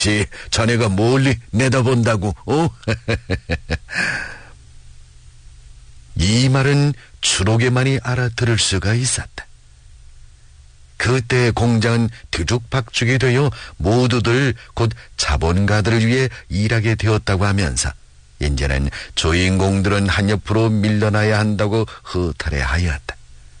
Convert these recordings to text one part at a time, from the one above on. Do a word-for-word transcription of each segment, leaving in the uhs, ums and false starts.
지 자네가 멀리 내다본다고. 어? 이 말은 추록에만이 알아들을 수가 있었다. 그때 공장은 뒤죽박죽이 되어 모두들 곧 자본가들을 위해 일하게 되었다고 하면서 이제는 주인공들은 한옆으로 밀려나야 한다고 허탈해하였다.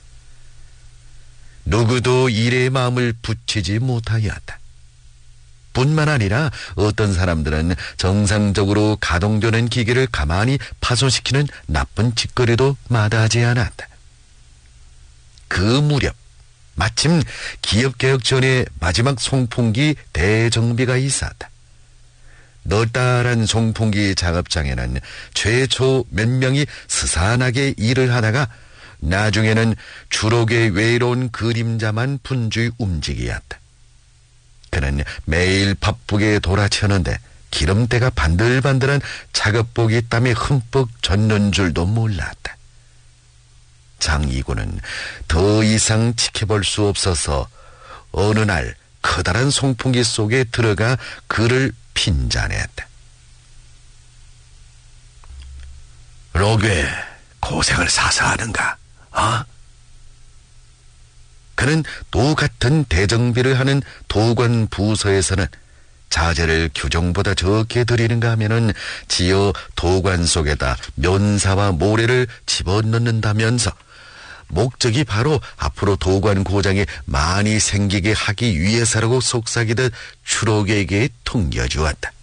누구도 일의 마음을 붙이지 못하였다. 뿐만 아니라 어떤 사람들은 정상적으로 가동되는 기계를 가만히 파손시키는 나쁜 짓거리도 마다하지 않았다. 그 무렵 마침 기업개혁 전에 마지막 송풍기 대정비가 있었다. 널따란 송풍기 작업장에는 최초 몇 명이 스산하게 일을 하다가 나중에는 추록의 외로운 그림자만 분주히 움직이었다. 그는 매일 바쁘게 돌아쳤는데 기름때가 반들반들한 작업복이 땀에 흠뻑 젖는 줄도 몰랐다. 장이구는 더 이상 지켜볼 수 없어서 어느 날 커다란 송풍기 속에 들어가 그를 핀잔했다. 로괴, 고생을 사서 하는가? 어? 그는 똑같은 대정비를 하는 도관 부서에서는 자재를 규정보다 적게 들이는가 하면은 지어 도관 속에다 면사와 모래를 집어넣는다면서 목적이 바로 앞으로 도관 고장이 많이 생기게 하기 위해서라고 속삭이듯 추록에게 통겨주었다.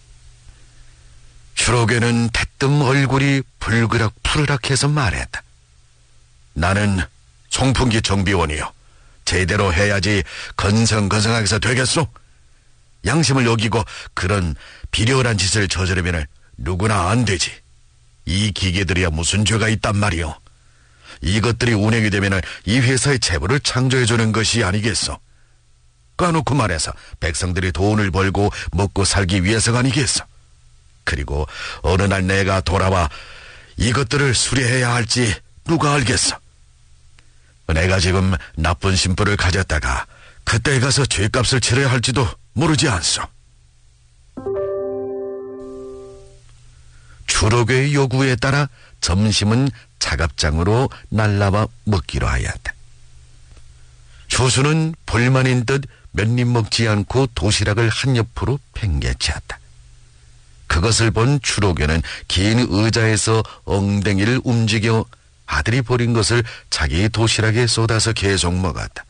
추록에는 대뜸 얼굴이 불그락 푸르락해서 말했다. 나는 송풍기 정비원이요. 제대로 해야지 건성건성하게서 되겠소? 양심을 여기고 그런 비련한 짓을 저지르면 누구나 안 되지. 이 기계들이야 무슨 죄가 있단 말이오. 이것들이 운행이 되면 이 회사의 재벌을 창조해주는 것이 아니겠소. 까놓고 말해서 백성들이 돈을 벌고 먹고 살기 위해서가 아니겠소. 그리고 어느 날 내가 돌아와 이것들을 수리해야 할지 누가 알겠소. 내가 지금 나쁜 심부를 가졌다가 그때 가서 죄값을 치러야 할지도 모르지 않소. 추록의 요구에 따라 점심은 작업장으로 날라와 먹기로 하였다. 조수는 불만인 듯 몇 입 먹지 않고 도시락을 한 옆으로 팽개쳤다. 그것을 본 추록에는 긴 의자에서 엉덩이를 움직여 아들이 버린 것을 자기 도시락에 쏟아서 계속 먹었다.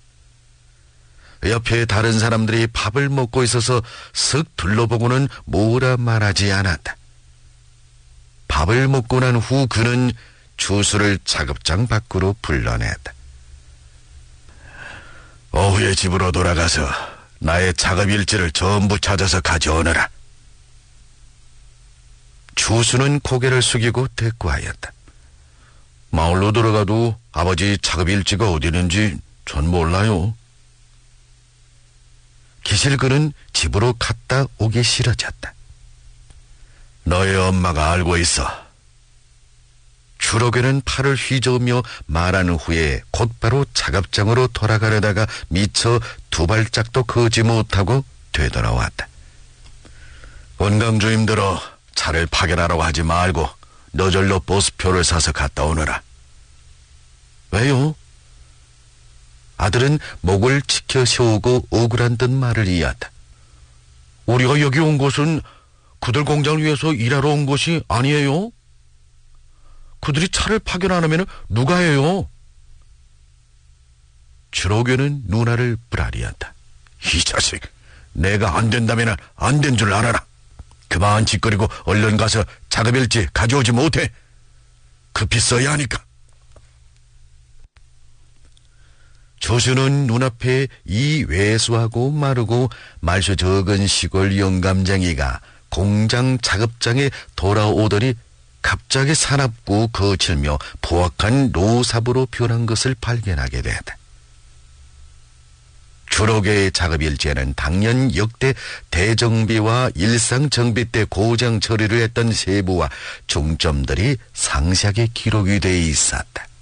옆에 다른 사람들이 밥을 먹고 있어서 쓱 둘러보고는 뭐라 말하지 않았다. 밥을 먹고 난 후 그는 주수를 작업장 밖으로 불러냈다. 오후에 집으로 돌아가서 나의 작업 일지를 전부 찾아서 가져오너라. 주수는 고개를 숙이고 대꾸하였다. 마을로 들어가도 아버지 작업 일지가 어디 있는지 전 몰라요. 기실 그는 집으로 갔다 오기 싫어졌다. 너의 엄마가 알고 있어. 추록에는 팔을 휘저으며 말한 후에 곧바로 작업장으로 돌아가려다가 미처 두 발짝도 걷지 못하고 되돌아왔다. 원강주임들어 차를 파견하라고 하지 말고 너절로 버스표를 사서 갔다 오너라. 왜요? 아들은 목을 치켜 세우고 억울한 듯 말을 이었다. 우리가 여기 온 곳은 그들 공장을 위해서 일하러 온 것이 아니에요? 그들이 차를 파견 안 하면 누가 해요? 추록에는 누나를 뿌라리었다. 이 자식, 내가 안 된다면 안 된 줄 알아라. 그만 짓거리고 얼른 가서 작업일지 가져오지 못해. 급히 써야 하니까. 조수는 눈앞에 이 왜소하고 마르고 말수 적은 시골 영감쟁이가 공장 작업장에 돌아오더니 갑자기 사납고 거칠며 포악한 노삽으로 변한 것을 발견하게 되었다. 추록의 작업일지에는 당연 역대 대정비와 일상정비 때 고장 처리를 했던 세부와 중점들이 상세하게 기록이 되어 있었다.